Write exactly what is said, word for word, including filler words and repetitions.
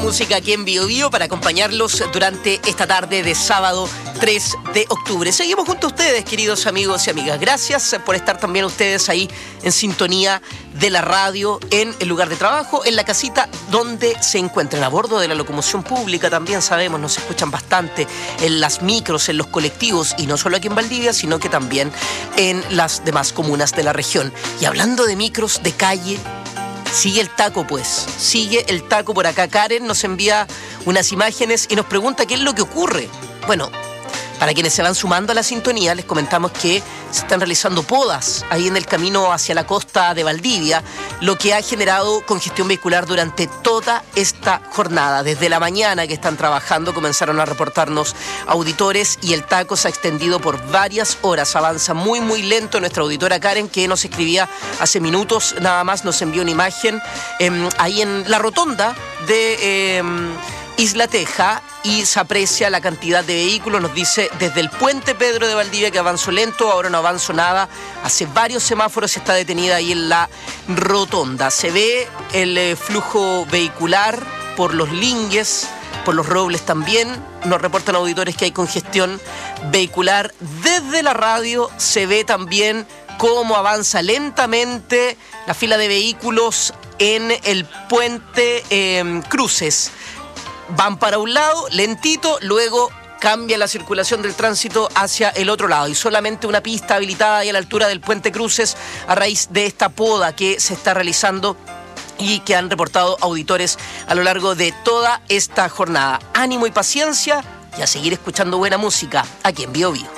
música aquí en Bio Bio para acompañarlos durante esta tarde de sábado tres de octubre. Seguimos junto a ustedes, queridos amigos y amigas. Gracias por estar también ustedes ahí en sintonía de la radio, en el lugar de trabajo, en la casita donde se encuentren. A bordo de la locomoción pública también sabemos, nos escuchan bastante en las micros, en los colectivos, y no solo aquí en Valdivia, sino que también en las demás comunas de la región. Y hablando de micros de calle, sigue el taco, pues. Sigue el taco por acá. Karen nos envía unas imágenes y nos pregunta qué es lo que ocurre. Bueno, para quienes se van sumando a la sintonía, les comentamos que se están realizando podas ahí en el camino hacia la costa de Valdivia, lo que ha generado congestión vehicular durante toda esta jornada. Desde la mañana que están trabajando, comenzaron a reportarnos auditores y el taco se ha extendido por varias horas. Avanza muy, muy lento. Nuestra auditora Karen, que nos escribía hace minutos nada más, nos envió una imagen eh, ahí en la rotonda de... Eh, Isla Teja, y se aprecia la cantidad de vehículos. Nos dice desde el puente Pedro de Valdivia que avanzó lento, ahora no avanzo nada. Hace varios semáforos está detenida ahí en la rotonda. Se ve el eh, flujo vehicular por los lingues, por los robles también. Nos reportan auditores que hay congestión vehicular. Desde la radio se ve también cómo avanza lentamente la fila de vehículos en el puente eh, Cruces. Van para un lado, lentito, luego cambia la circulación del tránsito hacia el otro lado. Y solamente una pista habilitada ahí a la altura del puente Cruces a raíz de esta poda que se está realizando y que han reportado auditores a lo largo de toda esta jornada. Ánimo y paciencia y a seguir escuchando buena música aquí en Bio Bio.